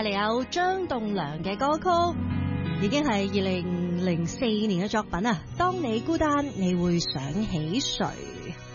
帶嚟有張棟樑嘅歌曲，已經係2004年嘅作品啊。當你孤單，你會想起誰？